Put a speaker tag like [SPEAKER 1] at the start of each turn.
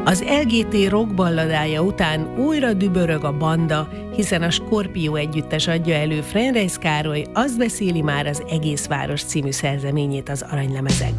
[SPEAKER 1] Az LGT rockballadája után újra dübörög a banda, hiszen a Skorpió együttes adja elő Frenreis Károly Azt beszéli már az egész város című szerzeményét az Aranylemezen.